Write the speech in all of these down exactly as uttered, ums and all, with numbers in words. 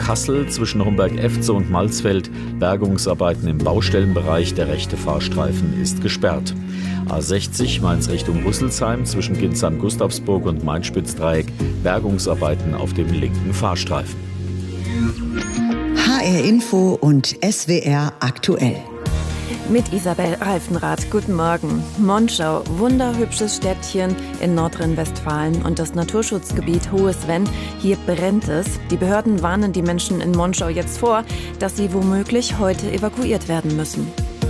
Kassel zwischen Homberg-Efze und Malzfeld. Bergungsarbeiten im Baustellenbereich. Der rechte Fahrstreifen ist gesperrt. A sechzig Mainz Richtung Rüsselsheim zwischen Ginsheim-Gustavsburg und Main-Spitz-Dreieck. Bergungsarbeiten auf dem linken Fahrstreifen. H R Info und S W R aktuell. Mit Isabel Reifenrath. Guten Morgen. Monschau, wunderhübsches Städtchen in Nordrhein-Westfalen und das Naturschutzgebiet Hohes Venn. Hier brennt es. Die Behörden warnen die Menschen in Monschau jetzt vor, dass sie womöglich heute evakuiert werden müssen.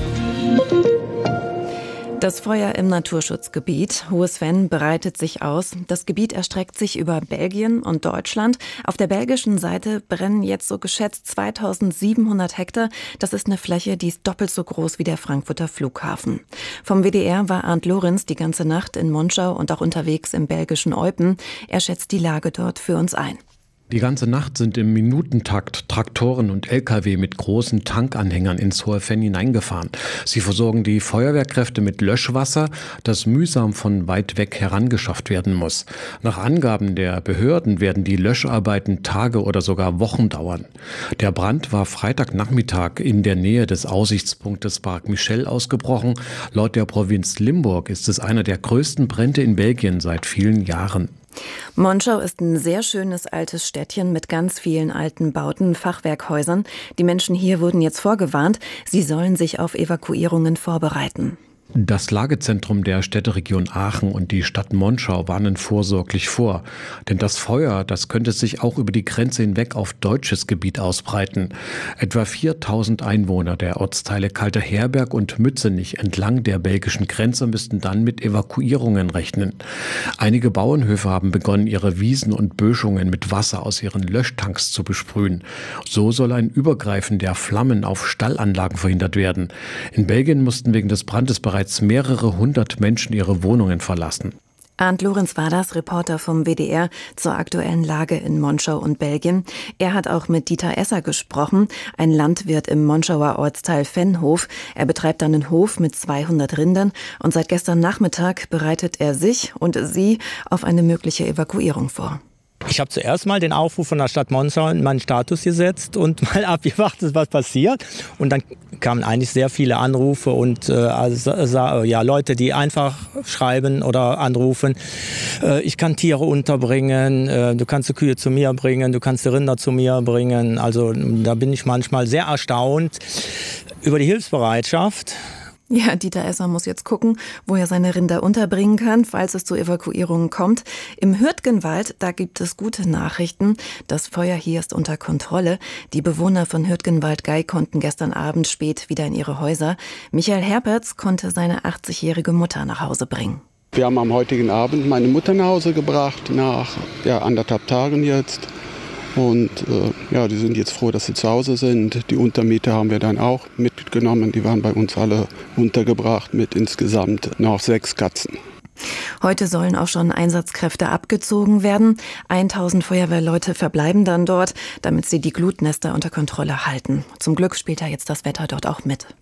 Das Feuer im Naturschutzgebiet Hohes Venn breitet sich aus. Das Gebiet erstreckt sich über Belgien und Deutschland. Auf der belgischen Seite brennen jetzt so geschätzt zweitausendsiebenhundert Hektar. Das ist eine Fläche, die ist doppelt so groß wie der Frankfurter Flughafen. Vom W D R war Arndt Lorenz die ganze Nacht in Monschau und auch unterwegs im belgischen Eupen. Er schätzt die Lage dort für uns ein. Die ganze Nacht sind im Minutentakt Traktoren und L K W mit großen Tankanhängern ins Hohe Venn hineingefahren. Sie versorgen die Feuerwehrkräfte mit Löschwasser, das mühsam von weit weg herangeschafft werden muss. Nach Angaben der Behörden werden die Löscharbeiten Tage oder sogar Wochen dauern. Der Brand war Freitagnachmittag in der Nähe des Aussichtspunktes Parc Michel ausgebrochen. Laut der Provinz Limburg ist es einer der größten Brände in Belgien seit vielen Jahren. Monschau ist ein sehr schönes altes Städtchen mit ganz vielen alten Bauten, Fachwerkhäusern. Die Menschen hier wurden jetzt vorgewarnt, sie sollen sich auf Evakuierungen vorbereiten. Das Lagezentrum der Städteregion Aachen und die Stadt Monschau warnen vorsorglich vor. Denn das Feuer, das könnte sich auch über die Grenze hinweg auf deutsches Gebiet ausbreiten. Etwa viertausend Einwohner der Ortsteile Kalter Herberg und Mützenich entlang der belgischen Grenze müssten dann mit Evakuierungen rechnen. Einige Bauernhöfe haben begonnen, ihre Wiesen und Böschungen mit Wasser aus ihren Löschtanks zu besprühen. So soll ein Übergreifen der Flammen auf Stallanlagen verhindert werden. In Belgien mussten wegen des Brandes bereits mehrere hundert Menschen ihre Wohnungen verlassen. Arndt Lorenz war das, Reporter vom W D R zur aktuellen Lage in Monschau und Belgien. Er hat auch mit Dieter Esser gesprochen, ein Landwirt im Monschauer Ortsteil Venhof. Er betreibt einen Hof mit zweihundert Rindern und seit gestern Nachmittag bereitet er sich und sie auf eine mögliche Evakuierung vor. Ich habe zuerst mal den Aufruf von der Stadt Monschau in meinen Status gesetzt und mal abgewartet, was passiert. Und dann kamen eigentlich sehr viele Anrufe und äh, also, ja, Leute, die einfach schreiben oder anrufen. Äh, ich kann Tiere unterbringen, äh, du kannst die Kühe zu mir bringen, du kannst die Rinder zu mir bringen. Also da bin ich manchmal sehr erstaunt über die Hilfsbereitschaft. Ja, Dieter Esser muss jetzt gucken, wo er seine Rinder unterbringen kann, falls es zu Evakuierungen kommt. Im Hürtgenwald, da gibt es gute Nachrichten. Das Feuer hier ist unter Kontrolle. Die Bewohner von Hürtgenwald-Gei konnten gestern Abend spät wieder in ihre Häuser. Michael Herpertz konnte seine achtzigjährige Mutter nach Hause bringen. Wir haben am heutigen Abend meine Mutter nach Hause gebracht, nach ja, anderthalb Tagen jetzt. Und äh, ja, die sind jetzt froh, dass sie zu Hause sind. Die Untermieter haben wir dann auch mitgenommen. Die waren bei uns alle untergebracht mit insgesamt noch sechs Katzen. Heute sollen auch schon Einsatzkräfte abgezogen werden. tausend Feuerwehrleute verbleiben dann dort, damit sie die Glutnester unter Kontrolle halten. Zum Glück spielt da jetzt das Wetter dort auch mit.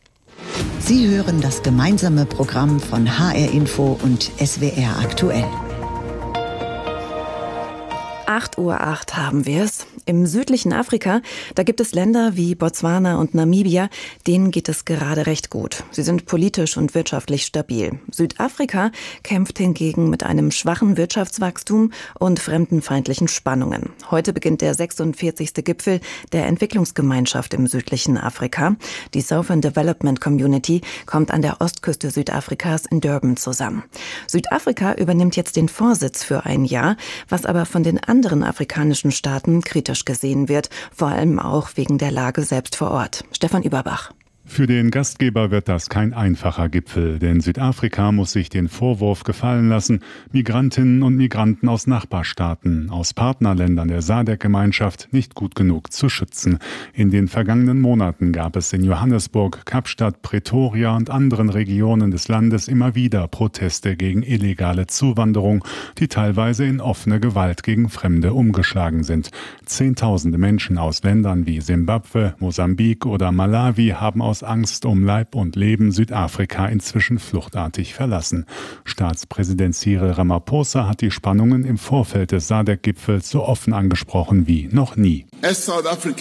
Sie hören das gemeinsame Programm von H R Info und S W R aktuell. acht Uhr acht haben wir es. Im südlichen Afrika, da gibt es Länder wie Botswana und Namibia, denen geht es gerade recht gut. Sie sind politisch und wirtschaftlich stabil. Südafrika kämpft hingegen mit einem schwachen Wirtschaftswachstum und fremdenfeindlichen Spannungen. Heute beginnt der sechsundvierzigste Gipfel der Entwicklungsgemeinschaft im südlichen Afrika. Die Southern Development Community kommt an der Ostküste Südafrikas in Durban zusammen. Südafrika übernimmt jetzt den Vorsitz für ein Jahr, was aber von den anderen afrikanischen Staaten kritisch gesehen wird, vor allem auch wegen der Lage selbst vor Ort. Stefan Überbach. Für den Gastgeber wird das kein einfacher Gipfel, denn Südafrika muss sich den Vorwurf gefallen lassen, Migrantinnen und Migranten aus Nachbarstaaten, aus Partnerländern der S A D C-Gemeinschaft nicht gut genug zu schützen. In den vergangenen Monaten gab es in Johannesburg, Kapstadt, Pretoria und anderen Regionen des Landes immer wieder Proteste gegen illegale Zuwanderung, die teilweise in offene Gewalt gegen Fremde umgeschlagen sind. Zehntausende Menschen aus Ländern wie Simbabwe, Mosambik oder Malawi haben aus Angst um Leib und Leben Südafrika inzwischen fluchtartig verlassen. Staatspräsident Cyril Ramaphosa hat die Spannungen im Vorfeld des S A D C-Gipfels so offen angesprochen wie noch nie.